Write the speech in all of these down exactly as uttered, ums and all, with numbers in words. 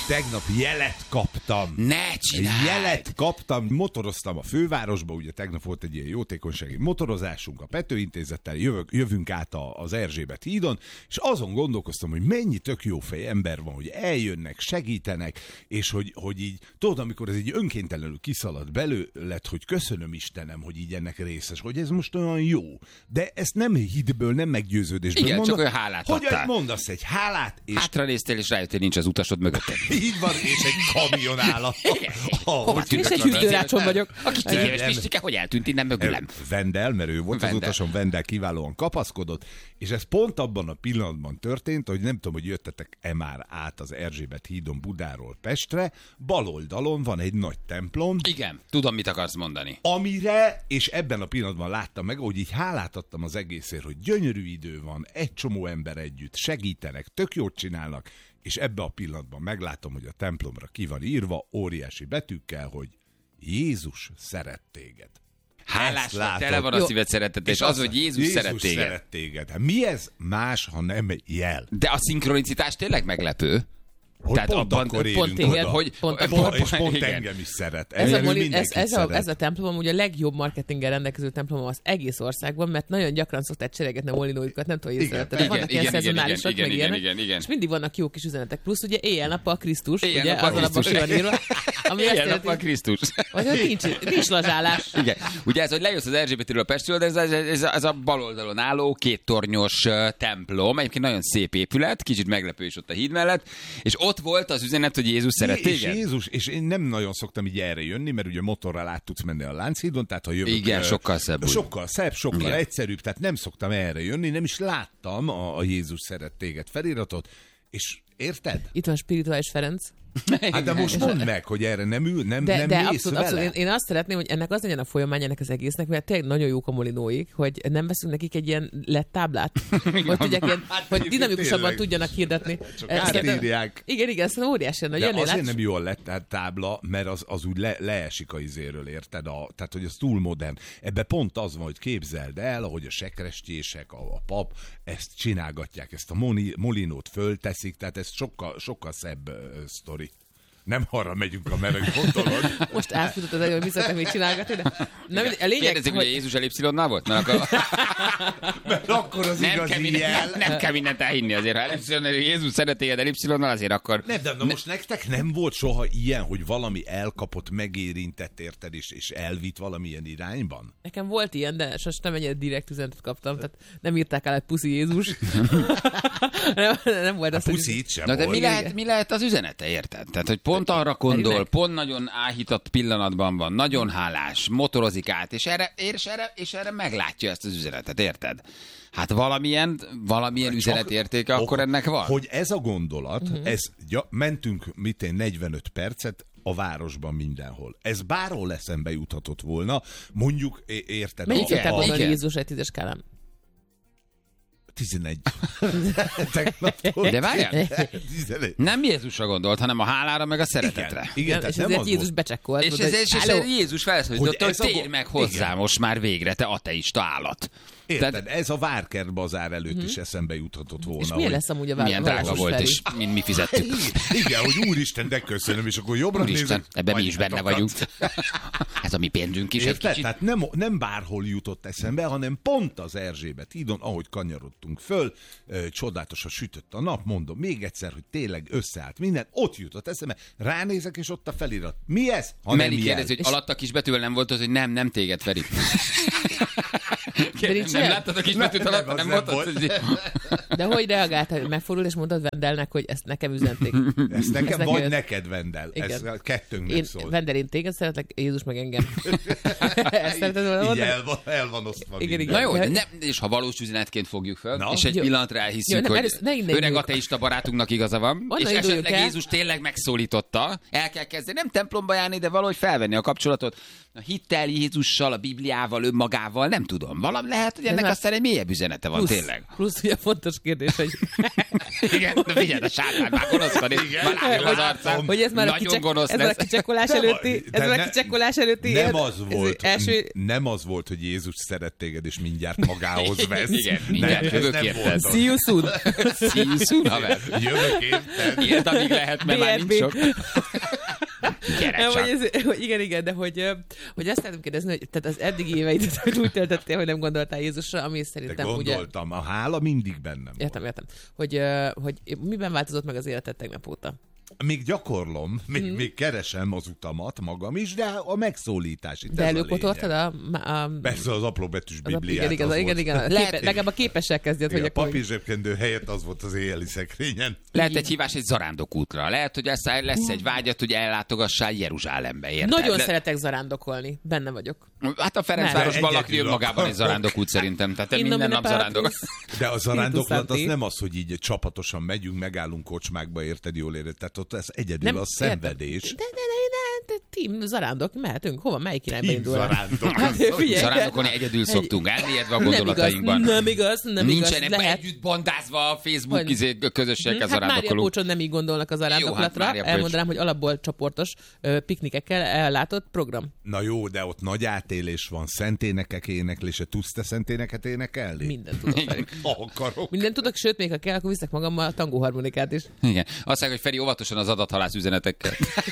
tegnap jelet kaptam. Ne csinálj! Jelet kaptam, motoroztam a fővárosba, ugye tegnap volt egy ilyen jótékonysági motorozásunk a Pető Intézettel, jövök, jövünk át a, az Erzsébet hídon, és azon gondolkoztam, hogy mennyi tök jófej ember van, hogy eljönnek, segítenek, és hogy, hogy így, tudod, amikor ez egy önkéntelenül kiszalad belőled, hogy köszönöm Istenem, hogy így ennek részes, hogy ez most olyan jó. De ezt nem hitből, nem meggyőződésből igen, mondom, csak olyan hálát hogy adtál. mondasz egy hálát, és hátra néztél, és rájöttél, nincs az utasod mögötted. így van, és egy kamion áll a... Hova És egy hűtőrácson vagyok. A kicsi éves Pistike, hogy eltűnt innen mögülem? Vendel, mert ő volt Vendel. az utason, Vendel kiválóan kapaszkodott, és ez pont abban a pillanatban történt, hogy nem tudom, hogy jöttetek-e már át az Erzsébet hídon Budáról Pestre, bal oldalon van egy nagy templom. Igen, tudom, mit akarsz mondani. Amire, és ebben a pillanatban láttam meg, hogy így hálát adtam az egészért, hogy gyönyörű idő van, egy csomó ember együtt, segítenek, tök jót csinálnak, és ebben a pillanatban meglátom, hogy a templomra ki van írva óriási betűkkel, hogy Jézus szeret téged. Hálásra tele van a Jó. szíved szeretet, és, és az, azt- hogy Jézus, Jézus szeret téged. szeret téged. Hát mi ez más, ha nem jel? De a szinkronicitás tényleg meglepő. Hogy Tehát pont abban- akkor pont érünk téged, oda. hogy- pont, hogy- pont, És pont igen. engem is szeret. Ez a, Engem moli, ez, mindenkit ez, a, szeret. ez a templom amúgy a legjobb marketinggel rendelkező templom az egész országban, mert nagyon gyakran szokták cseregetni a molinójukat, nem tudom, hogy Igen, észrevetted, de igen, vannak ilyen igen, igen, szezonálisak, igen, meg igen, ilyenek, igen, igen. és mindig vannak jó kis üzenetek. Plusz ugye éjjel-nappal Krisztus, ugye, Éjjel-nappal az alapban ki Krisztus. van írva, ami azt Ilyen nap jelenti, van Krisztus. hogy hogy nincs, nincs lazsálás. Igen. Ugye ez, hogy lejössz az Erzsébetről a Pestről, de ez, ez, ez, ez a bal oldalon álló két tornyos uh, templom, egyébként nagyon szép épület, kicsit meglepő is ott a híd mellett, és ott volt az üzenet, hogy Jézus szeret És téged. Jézus, és én nem nagyon szoktam így erre jönni, mert ugye motorral át tudsz menni a Lánchídon, tehát ha jövök... Igen, ö, sokkal szebb úgy. Sokkal szebb, sokkal Igen. egyszerűbb, tehát nem szoktam erre jönni, nem is láttam a, a Jézus szeret téged feliratot, és érted? Itt van Spirituális Ferenc. Hát de most mondd meg, hogy erre nem ül, nem, De, nem de mész abszolút, vele. abszolút. Én, én azt szeretném, hogy ennek az legyen a folyamány ennek az egésznek, mert tényleg nagyon jók a molinóik, hogy nem veszünk nekik egy ilyen lett táblát, hogy tudják ilyen, Hát hogy egyébként dinamikusabban tényleg. tudjanak hirdetni. Csak Eh, szerintem- átírják. Igen, igen, szerintem óriási lenne, hogy De jönnél azért át, nem jól lett tehát tábla, mert az, az úgy le, leesik a izéről, érted? A, tehát, hogy az túl modern. Ebbe pont az van, hogy képzeld el, ahogy a sekrestjések, a, a pap ezt csinálgatják, ezt a moni, molinót fölteszik, tehát ez sokkal, sokkal szebb uh, sztori. Nem arra megyünk, amerre gondolod. most átfutott az elő, hogy mi szoktak még csinálgatni, de nem, a lényeg, Kérdezik, hogy hogy Jézus elipszilonnál volt? Mert akkor Mert akkor az nem, kell igazi minden, jel. nem, nem kell mindent elhinni azért. Ha elipszilonnál, Jézus szeret téged elipszilonnal, azért akkor... Nem, de na most nektek nem volt soha ilyen, hogy valami elkapott, megérintett, érted, és, és elvitt valamilyen irányban? nekem volt ilyen, de sosem nem ennyire direkt üzenetet kaptam, tehát nem írták el egy puszi Jézus. nem, nem volt A az, hogy... puszi itt sem Na de volt. mi lehet, mi lehet az üzenete, érted? Tehát, hogy pont arra gondol, Tényleg? pont nagyon áhított pillanatban van, nagyon hálás, motorozik át, és erre, és erre, és erre meglátja ezt az üzenetet, érted? Hát valamilyen, valamilyen Csak- üzenetértéke akkor ennek van. Hogy ez a gondolat, Mhm. uh-huh. ez, ja, mentünk mit én negyvenöt percet a városban mindenhol. Ez bárhol eszembe juthatott volna, mondjuk, é- érted? Mennyit a- Igen, szokták a- gondolni igen. Jézus egy tízes skálán? tizenegy. Tegnap De várjál, tizenegy. nem Jézusra gondolt, hanem a hálára meg a szeretetre. Igen, igen, tehát és nem ezért az Jézus volt. becsekkolt. És, mondta, ez, hogy, és, és "Halló?" Jézus felszólította, Hogy hogy, ez a térj go- meg hozzá Igen. most már végre, te ateista állat. Érted? Tehát- Ez a Várkert bazár előtt is eszembe juthatott volna. És milyen hogy- lesz amúgy a Milyen drága város volt, felé? és mind mi fizettük. Igen, hogy úristen, de köszönöm, és akkor jobbra Úristen, nézek. ebben mi majd is benne akadt. vagyunk. Ez a mi pénzünk is egy Érted? kicsit. Tehát nem, nem bárhol jutott eszembe, hanem pont az Erzsébet hídon, ahogy kanyarodtunk föl, ö, csodálatosan sütött a nap, mondom még egyszer, hogy tényleg összeállt minden, ott jutott eszembe, ránézek, és ott a felirat. Mi ez? Ha nem Meri jel. kérdezi, hogy alatt a kisbetűvel nem volt az, hogy nem, nem téged, Feri. De nincs Nem, nem ilyen? láttad a kisbetűt Nem, alatt? nem, Nem az volt nem az, hogy... De hogy reagáltál, hogy megfordul, és mondtad Vendelnek, hogy ezt nekem üzenték. Ez nekem Ez vagy neki- neked, Vendel. Ez Igen. a kettőnknek Én, szól. Vendel, én téged szeretlek, Jézus meg engem. Ezt szereted volna Így mondani? el van, el van osztva Igen, minden. Na igen. jó, de nem, és ha valós üzenetként fogjuk föl, Na. és egy Jó. pillanatra Jó, elhiszük, nem, hogy először ne innen öreg induljunk. ateista barátunknak igaza van, Onnan és induljunk esetleg el. Jézus tényleg megszólította, el kell kezdeni, nem templomba járni, de valahogy felvenni a kapcsolatot a hittel Jézussal, a Bibliával, önmagával, nem tudom. valami lehet, hogy ennek már... aztán egy mélyebb üzenete van, plusz, tényleg. Plusz, ugye fontos kérdés, hogy... Igen, de figyeld, a sátán már gonoszkodik, már látom az arcán. Hogy ez már a, kicsek, ez már a kicsekkolás előtti, ez már a kicsekkolás előtti. Nem az volt, első... nem az volt, hogy Jézus szeret téged, és mindjárt magához vesz. Igen, mindjárt jövök érted. See you soon. See you soon, haver. Jövök érted. Érd, amíg lehet, mert már nincs sok. Gyere nem, csak. hogy ez, hogy igen, igen, de hogy, hogy azt lehetem kérdezni, hogy tehát az eddigi éveidet hogy úgy töltöttél, hogy nem gondoltál Jézusra, ami szerintem de ugye... gondoltam, a hála mindig bennem Értem, volt. értem. Hogy, hogy miben változott meg az életed tegnap óta? Még gyakorlom, még, hmm. még keresem az utamat magam is, de a megszólítás itt de ez előkotortad a, a... Persze az apróbetűs az bibliát. A, igen, igen, igen, igen. Lehet, Képe, legalább a képessel kezdjed, igen, hogy a akkor... papírzsebkendő helyett az volt az éjjeli szekrényen. Lehet egy hívás egy zarándokútra. Lehet, hogy lesz, lesz egy vágyat, hogy ellátogassál Jeruzsálembe. Érted? Nagyon Le... szeretek zarándokolni. Benne vagyok. Hát a Ferencvárosban Nem. lakni önmagában egy zarándokút szerintem. Tehát te minden nap zarándok. De a zarándoklat az nem az, hogy így csapatosan megyünk, megállunk kocsmákba, érted, jól érted. Tehát ott ez egyedül Nem, a szenvedés. De, de, de, de, de team zarándok, mehetünk. Hova, melyik irányba Team indul? zarándok. Hát, figyelj, Zarándokolni egyedül szoktunk, elmélyedve a gondolatainkban. Nem igaz, nem igaz, nem igaz. Nincsenek lehet. együtt bandázva a Facebook Hogy- izé, közösségekkel Hát Mária zarándokolunk. Pócson nem így gondolnak az zarándoklatra. Mária Pócs. Elmondanám, hogy alapból csoportos ö, piknikekkel ellátott program. Na jó, de ott nagy átélés van, szenténekek éneklése. Tudsz te szenténeket énekelni? Mindent tudok velük. Ha akarok. Mindent tudok, sőt, még ha kell, akkor viszek magammal a tangóharmonikát is. Igen. Azt mondják, hogy Feri óvatosan az adathalász üzenetekkel.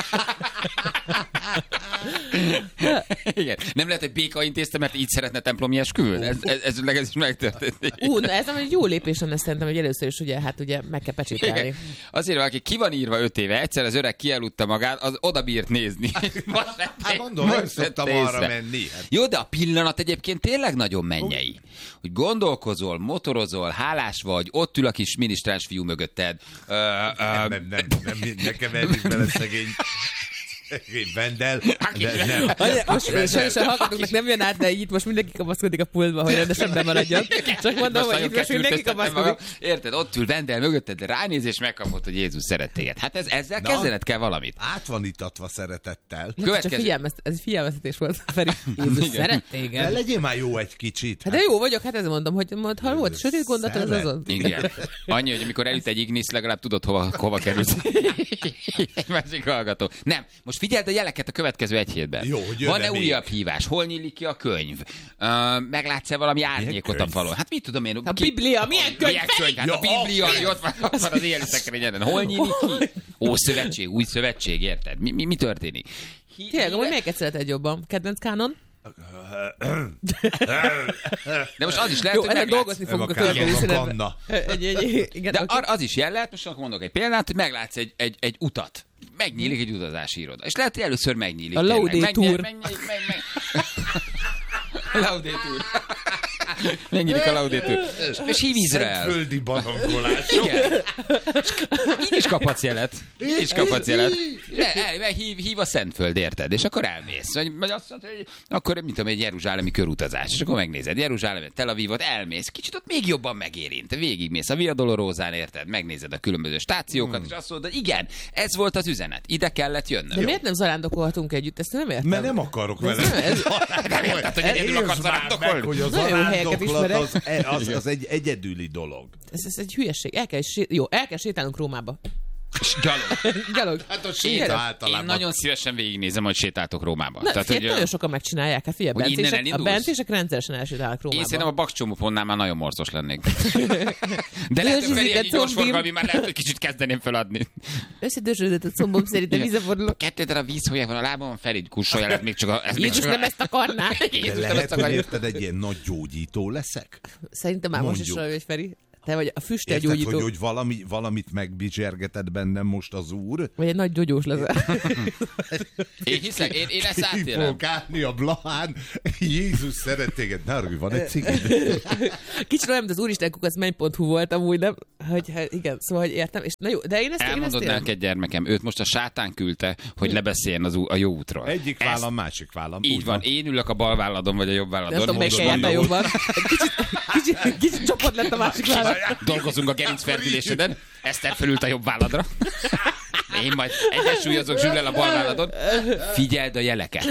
Igen. Nem lehet, hogy béka intézte, mert így szeretne templomi esküvőn? Ez, ez, ez, ez is megtörtént. Ú, na ez egy jó lépés lenne szerintem, hogy először is ugye, hát ugye meg kell pecsételni. Igen. Azért valaki ki van írva öt éve, egyszer az öreg kialudta magát, az oda bírt nézni. Most Hát mondom, nem szoktam arra menni. Hát. Jó, de a pillanat egyébként tényleg nagyon mennyei. Hogy gondolkozol, motorozol, hálás vagy, ott ül a kis minisztráns fiú mögötted. Ö, ö, Nem, nem, nem, nem, nekem eddig bele szegény. Szegény Vendel. De nem. Anya, most sajnos a hallgatóknak nem jön át, de így most mindenki kapaszkodik a pultba, hogy rendesen bemaradjon. Csak mondom, hogy itt most mindenki kapaszkodik. Érted, ott ül Vendel mögötted, de ránéz és megkapod, hogy Jézus szeret téged. Hát ez, ezzel Na. kezdened kell valamit. Át van itatva szeretettel. Csak Következő. figyelmezt, ez egy figyelmeztetés volt, Feri. Jézus szeret De téged. legyél már jó egy kicsit. Hát de jó vagyok, hát ezt mondom, hogy mond, ha volt sötét gondolat, ez Szeret. azon. Igen. Annyi, hogy amikor elüt egy ignisz, legalább tudod, hova, hova kerülsz. Egy másik hallgató. Nem, most figyeld a jeleket a következő egy hétben. Jó, hogy jönne Van-e még? újabb hívás? Hol nyílik ki a könyv? Uh, meglátsz-e valami árnyékot a könyv? falon? Hát mit tudom én? A Biblia, milyen könyv? Milyen könyv? Hát Ja, a Biblia, hogy ott van, ott van az éjjeli szekrényeden. Hol nyílik ki? Ó, szövetség, új szövetség, érted? Mi, mi, mi történik? Hi- Tényleg, hogy melyiket szereted jobban? Kedvenc kánon? De most az is lehet, Jó, hogy ezzel meglátsz. dolgozni fogunk a Maga következő Kánon, szünetben. Kanna. Egy, egy, igen, De oké. ar- az is jel lehet, most akkor mondok egy példát, hogy meglátsz egy, egy, egy utat. Megnyílik egy utazási iroda. És lehet, hogy először megnyílik. A tényleg. Laudator. Megnyílik, megnyílik, meg, meg. Laudator. Megnyílik a Laudator. És hív Izrael. Földi barangolás. Igen. Így is kaphatsz jelet. Így is kaphatsz jelet. Le, el, el, hív, hív a Szentföld, érted? És akkor elmész. Vagy, vagy azt mondod, hogy akkor, mint tudom, egy jeruzsálemi körutazás. És akkor megnézed Jeruzsálemet, Tel Avivot, elmész. Kicsit ott még jobban megérint. Végigmész a Via Dolorózán, érted? Megnézed a különböző stációkat, hmm. és azt mondod, igen, ez volt az üzenet. Ide kellett jönnöm. De miért nem zarándokolhatunk együtt? Ezt nem értem. Mert nem akarok vele. Ez, Nem érted, hogy egyedül akarsz Értsd már zarándokolni? meg, hogy a Nagyon jó helyeket zarándoklat ismerek. az, az, az egy egyedüli dolog. ez, ez egy hülyeség. El kell, sé- jó, el kell sétálnunk Rómába. Gyalog. Gyalog. Hát a Én, séta én általában. nagyon szívesen végignézem, hogy sétáltok Rómába. Na, Tehát, figyelj, hogy, nagyon sokan megcsinálják. Hát figyelj, hogy innen bencések, a elindulsz? bencések rendszeresen elsétálnak én Rómába. szerintem a bakcsomópontnál már nagyon morzos lennék. De lehet, Dörzsözött hogy Feri egy gyors combim. forgalmi, már lehet, hogy kicsit kezdeném feladni. Összedörzsődött a combom, szerintem Igen. visszafordulok. Kettő darab vízhólyag van a lábamon, Feri kussolja, ez még csak a... Ez még Jézus csak a- nem ezt akarná. De Jézus nem lehet, ezt hogy akarja. érted, egy ilyen nagy gyógyító leszek? Szerintem már most is Mondjuk. rajta, hogy Feri. Te vagy a Érted, füstelgyógyító. hogy, hogy valami, valamit megbizsergetett bennem most az úr? Vagy egy nagy gyógyós leszel. Én hiszek, én, én ezt Ki átélem. fog állni a Blahán, Jézus szeret téged. Narvi, van egy cigid? Kicsit olyan, mint az úristen kukac menny pont hu volt amúgy, nem? Hogy, hát igen, szóval, hogy értem. És na jó, de én ezt, én ezt Elmondod élem. neked, gyermekem, őt most a sátán küldte, hogy lebeszéljen az ú- a jó útról. Egyik Ezt- vállam, másik vállam. Így Úgy van, én ülök a bal válladon, vagy a jobb Nem válladon. tudom, melyik Mondod, helyen a mondom, jobban. Kicsit, kicsit, kicsit csoport lett a másik vállalat. Dolgozunk a gerincferdüléseden, Eszter felült a jobb válladra. Én majd egyensúlyozok Zsüllel a bal válladon. Figyeld a jeleket.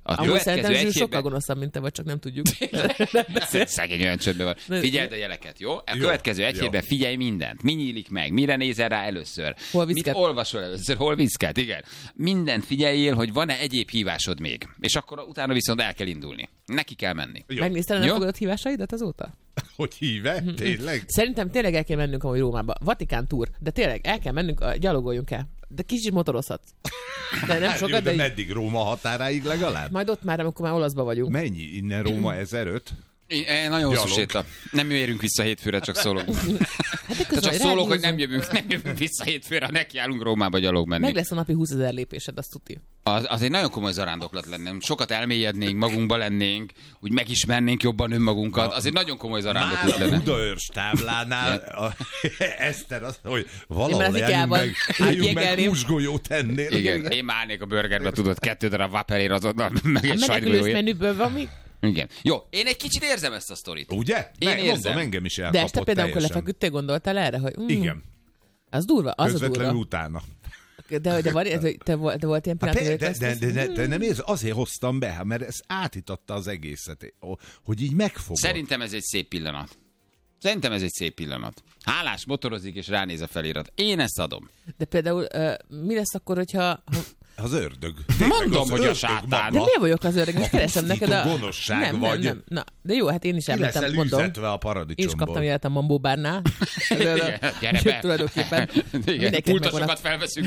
A Amúgy szerintem Zsül hétben... sokkal gonoszabb, mint te vagy, csak nem tudjuk. Szegény olyan csöndben van. Figyeld a jeleket, jó? A jó, következő egy jó. hétben figyelj mindent. Mi nyílik meg? Mire nézel rá először? Hol Mit viszket? olvasol először? Hol viszket? Igen. Mindent figyeljél, hogy van-e egyéb hívásod még. És akkor utána viszont el kell indulni. Neki kell menni. Jó. Megnézted a Jó. fogadott hívásaidat azóta? Hogy híve? Tényleg? Szerintem tényleg el kell mennünk amúgy Rómába. Vatikán túr, de tényleg el kell mennünk, a- gyalogoljunk el. De kicsit motorozhatsz. De nem Hát jó, sokat, de de így, meddig? Róma határáig legalább? majd ott már, amikor már olaszba vagyunk. Mennyi? Innen Róma ezeröt? Én, én nagyon hosszú Gyalog. séta. Nem érünk vissza hétfőre, csak szólok. Hát de De csak közben szólok, hogy nem ráhúzunk. jövünk, nem jövünk vissza hétfőre, nekiállunk Rómába gyalog menni. Meg lesz a napi húszezer lépésed, azt tuti. Az, az egy nagyon komoly zarándoklat lenne. Sokat elmélyednénk, magunkba lennénk, úgy megismernénk jobban önmagunkat. Az egy nagyon komoly zarándoklat Már a lenne. Budaörs táblánál a, Eszter azt, hogy Én valahol már az álljunk Ikeában meg, álljunk meg kiekelném. húsgolyót ennél. Igen, én már állnék a burgerbe, tudod, kettő darab vaperér azonnal, meg egy A menekülős sajtgolyóért. menüből van mi? Igen. Jó, én egy kicsit érzem ezt a sztorit. Ugye? Én Meg, érzem. mondom, engem is De elkapott este például, amikor teljesen. lefeküdtél, gondoltál erre, hogy mm, Igen, az durva, az a közvetlenül durva. utána. De, de, van, de, te, volt, de volt ilyen Hát, pillanat, de, hogy de, ezt- de, de, de nem érz, azért hoztam be, mert ez átitatta az egészet, hogy így megfogod. Szerintem ez egy szép pillanat. Szerintem ez egy szép pillanat. Hálás motorozik és ránéz a felirat. Én ezt adom. De például uh, mi lesz akkor, hogyha... Ha, Az ördög. Mondom, Az hogy a ördög sátán. de maga. miért vagyok az öreg? Most keresem neked a... gonoszság nem, vagy. Nem, nem, na, de jó, hát én is Ki leszel említem, mondom. üzetve a Én is paradicsomból. kaptam jelet a Mambó bárnál. Gyere be. Tulajdonképpen. Igen, Mindenkinek pultosokat megvan a- felveszünk.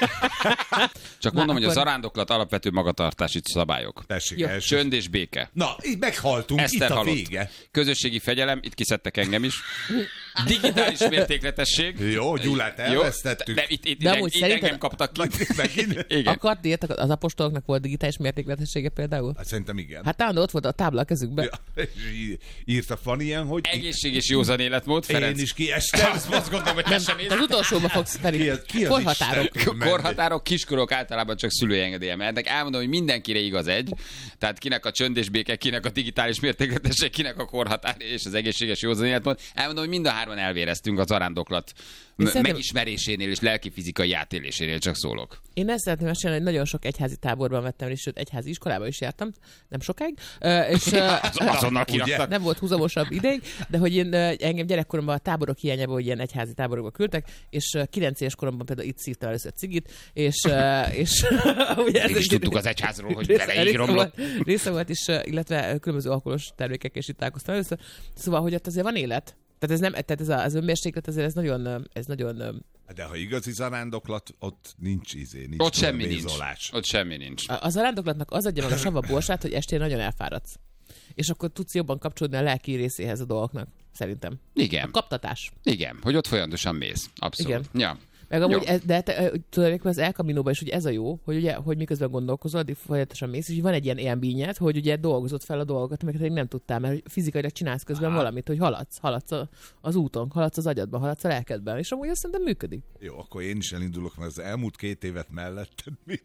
Csak Na, mondom, hogy a akkor- zarándoklat alapvető magatartási szabályok. Tessék, Jó. első. Csönd és béke. Na, így meghaltunk, Eszter itt a halott. vége. Közösségi fegyelem, itt kiszedtek engem is. Digitális mértékletesség. Jó, Gyulát Jó, elvesztettük. de itt, itt, De itt, amúgy itt szerinted- engem kaptak ki. Megint? Igen. Akart ilyet, az apostoloknak volt digitális mértékletessége például? Hát szerintem igen. Hát állandó ott volt a tábla a kezükben. Ja, és í- írta Fanny ilyen, hogy Egészség és józan életmód, én Ferenc. is kiestem. Azt azt gondolom, hogy te sem Te az utolsóba fogsz Ki felé. az- ki az Korhatárok. Isten? Korhatárok, kiskorok általában csak szülői engedélye mehetnek. Elmondom, hogy mindenkire igaz egy. Tehát kinek a csönd és béke, kinek a digitális mértékletesség, kinek a korhatár és az egészséges józan életmód. Elmondom, hogy mind a hárman elvéreztünk a zarándoklat m- szerintem- megismerésénél és lelki-fizikai átélésénél, csak szólok. Én ezt szeretném mesélni, hogy nagyon sok egyházi táborban vettem részt, sőt egyházi iskolába is jártam, nem sokáig, Ö, és ö, Azonnal kiraktak. nem volt húzamosabb ideig, de hogy én, ö, engem gyerekkoromban a táborok hiányában, hogy ilyen egyházi táborokba küldtek, és ö, kilenc éves koromban például itt szívtam először cigit, és, ö, és ugye ez Még is egy- tudtuk az egyházról, hogy része- beleig része romlott. volt, része volt is, ö, illetve különböző alkoholos termékek, és itt találkoztam először. Szóval, hogy ott azért van élet. Tehát ez nem, tehát ez a- az önmérséklet azért ez nagyon, ö, ez nagyon ö, De ha igazi zarándoklat, ott nincs izé, nincs Ott semmi nincs. bézolás. Ott semmi nincs. A- Az arándoklatnak az adja meg a sava borsát, hogy estén nagyon elfáradsz. És akkor tudsz jobban kapcsolódni a lelki részéhez a dolgoknak, szerintem. Igen, Kaptatás. igen, hogy ott folyamatosan mész. Abszolút. Igen. Ja. Meg amúgy, Jó. ez, de te, ö, tulajdonképpen az El Caminóban is ugye ez a jó, hogy ugye, hogy miközben gondolkozol, addig folyamatosan mész, és így van egy ilyen élményed, hogy ugye dolgozod fel a dolgokat, amiket eddig nem tudtál, mert hogy fizikailag csinálsz közben valamit, hogy haladsz, haladsz a, az úton, haladsz az agyadban, haladsz a lelkedben, és amúgy azt szerintem működik. Jó, akkor én is elindulok, mert az elmúlt két évet melletted mire?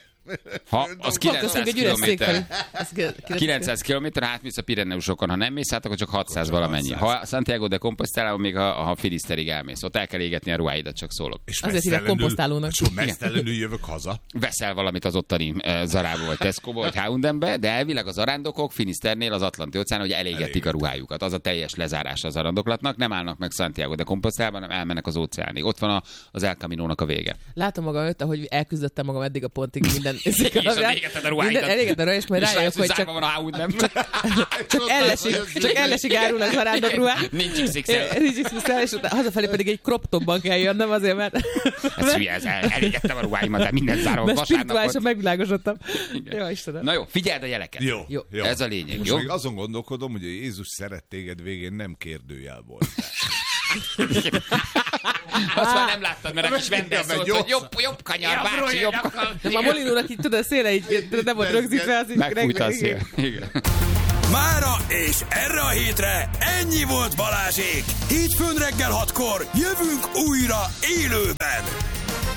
Ha, az kilencszáz Köszönjük egy üres szék kilométer. felé. Ez ki- kilenc- kilencszáz kilométer, átmész a Pireneusokon, ha nem mész át, akkor csak hatszáz valamennyi. Ha Santiago de Compostela, még ha, ha Finiszterig elmész, ott el kell égetni a ruháidat, csak szólok. És Azért hívják mesztelenül- komposztálónak. És akkor mesztelenül jövök haza. Veszel valamit az ottani uh, Zarából, vagy Tesco-ból, vagy há és em-be, de elvileg a zarándokok Finiszternél az Atlanti óceán, hogy elégetik a ruhájukat. Az a teljes lezárása a zarándoklatnak. Nem állnak meg Santiago de Compostelában, hanem elmennek az óceánig. Ott van a, az El Caminónak a vége. Látom magam előtt, ahogy elküzdöttem magam eddig a pontig minden. És a égeted a ruháidat. Minden elégeted a és majd És rájövök, rájössz, hogy hogy zárva csak, van a há és em. csak ellesik, csak ellesik árul az arándok ruhát. Nincs iksz iksz el. Nincs iksz iksz el, és utána hazafelé pedig egy crop topban kell jönnöm azért, mert, Ez hülye, ez el, elégettem a ruháimat, de minden zárom. mert Vasárnap spirituálisan volt. megvilágosodtam. Igen. Jó, Istenem. Na jó, figyeld a jeleket. Jó, Jó. jó. Ez a lényeg, Most jó? meg azon gondolkodom, hogy a Jézus szeret téged végén nem kérdőjel volt. Azt már nem láttad, mert a kis vendég Igen, szólt, mert hogy jobb- jobb, jobb kanyar, bácsi, jobb kanyar. Nem, a Molinónak így tudod, a széle így nem volt rögzítve, az így... Megfújt a igen. szél. Igen. Mára és erre a hétre ennyi volt Balázsék. Hétfőn reggel hatkor jövünk újra élőben.